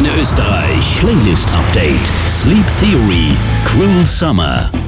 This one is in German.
Antenne Österreich Playlist Update. Sleep Theory, Cruel Summer.